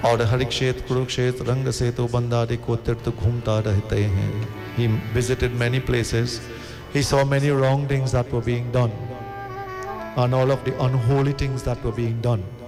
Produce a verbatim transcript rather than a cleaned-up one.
और हरिक्षेत्र कुरुक्षेत्र रंग सेतु बंदारे को तीर्थ घूमता रहते हैं. He visited many places. He saw many wrong things that were being done and all of the unholy things that were being done.